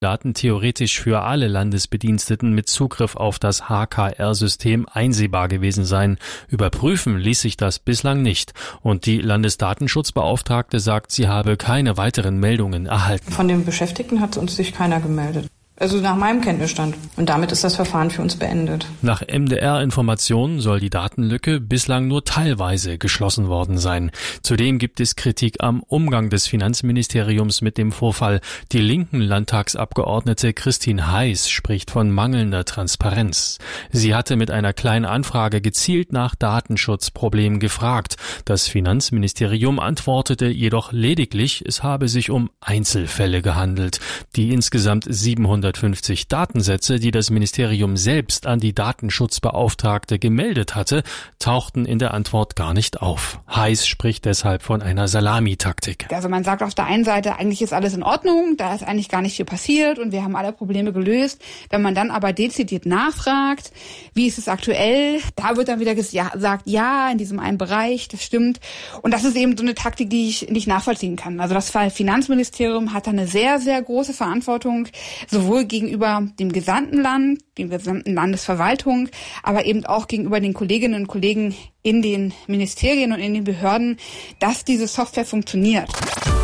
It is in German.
Daten theoretisch für alle Landesbediensteten mit Zugriff auf das HKR-System einsehbar gewesen sein. Überprüfen ließ sich das bislang nicht. Und die Landesdatenschutzbeauftragte sagt, sie habe keine weiteren Meldungen erhalten. Von den Beschäftigten hat uns sich keiner gemeldet. Also nach meinem Kenntnisstand. Und damit ist das Verfahren für uns beendet. Nach MDR-Informationen soll die Datenlücke bislang nur teilweise geschlossen worden sein. Zudem gibt es Kritik am Umgang des Finanzministeriums mit dem Vorfall. Die linken Landtagsabgeordnete Christine Heiß spricht von mangelnder Transparenz. Sie hatte mit einer kleinen Anfrage gezielt nach Datenschutzproblemen gefragt. Das Finanzministerium antwortete jedoch lediglich, es habe sich um Einzelfälle gehandelt. Die insgesamt 750 Datensätze, die das Ministerium selbst an die Datenschutzbeauftragte gemeldet hatte, tauchten in der Antwort gar nicht auf. Heiß spricht deshalb von einer Salamitaktik. Also man sagt auf der einen Seite, eigentlich ist alles in Ordnung, da ist eigentlich gar nicht viel passiert und wir haben alle Probleme gelöst. Wenn man dann aber dezidiert nachfragt, wie ist es aktuell, da wird dann wieder gesagt, ja, in diesem einen Bereich, das stimmt. Und das ist eben so eine Taktik, die ich nicht nachvollziehen kann. Also das Finanzministerium hat da eine sehr, sehr große Verantwortung, sowohl gegenüber dem gesamten Land, der gesamten Landesverwaltung, aber eben auch gegenüber den Kolleginnen und Kollegen in den Ministerien und in den Behörden, dass diese Software funktioniert.